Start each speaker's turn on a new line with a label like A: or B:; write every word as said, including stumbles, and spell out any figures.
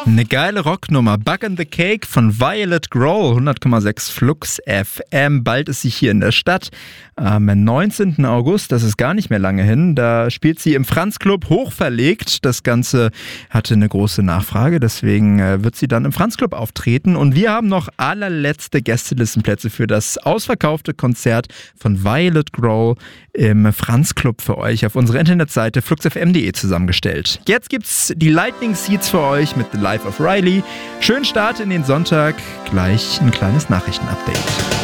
A: Eine geile Rocknummer. Bug in the Cake von Violet Grohl, hundert Komma sechs Flux F M. Bald ist sie hier in der Stadt. Am neunzehnten August, das ist gar nicht mehr lange hin, da spielt sie im Franz Club hochverlegt. Das Ganze hatte eine große Nachfrage, deswegen wird sie dann im Franz Club auftreten. Und wir haben noch allerletzte Gästelistenplätze für das ausverkaufte Konzert von Violet Grohl im Franz Club für euch auf unserer Internetseite flux f m punkt d e zusammengestellt. Jetzt gibt's die Lightning Seats für euch mit The Life of Riley. Schönen Start in den Sonntag, gleich ein kleines Nachrichtenupdate.